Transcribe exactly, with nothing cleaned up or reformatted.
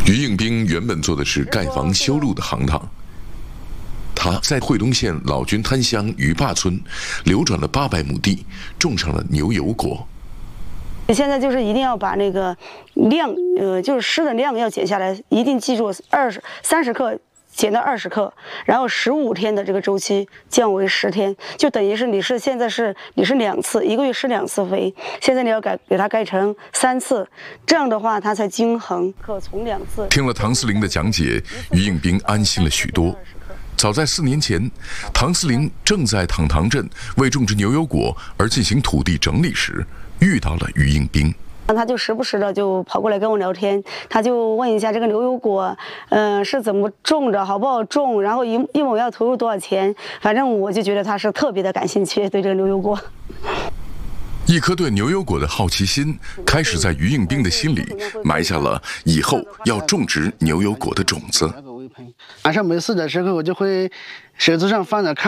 于应兵原本做的是盖房修路的行当，他在惠东县老君滩乡鱼坝村流转了八百亩地，种上了牛油果。 现在就是一定要把那个量，呃，就是湿的量要减下来，一定记住二十三十克。 减到二十克，然后十五天的这个周期降为十天，就等于是你是现在是你是两次，一个月施两次肥，现在你要改给它改成三次，这样的话它才均衡。可从两次。 听了唐思玲的讲解，于应兵安心了许多。早在四年前，唐思玲正在淌塘镇为种植牛油果而进行土地整理时，遇到了于应兵。 他就时不时的就跑过来跟我聊天，他就问一下这个牛油果，嗯、呃，是怎么种的，好不好种，然后一一亩要投入多少钱，反正我就觉得他是特别的感兴趣，对这个牛油果。 一颗对牛油果的好奇心，开始在于应兵的心里埋下了以后要种植牛油果的种子。 晚上没事的时候，我就会手头上放着看。